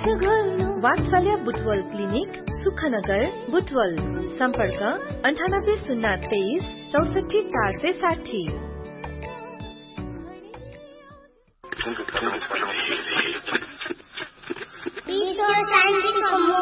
वात्सल्य बुटवल क्लिनिक सुखनगर बुटवल सम्पर्क 9803 64 460। विश्व शान्तिको